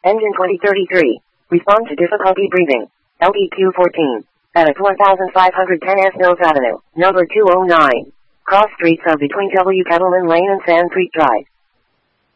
Engine 2033. Respond to difficulty breathing. LDQ 14. At 4510 S Mills Avenue, number 209. Cross streets are between W. Kettleman Lane and Sand Creek Drive.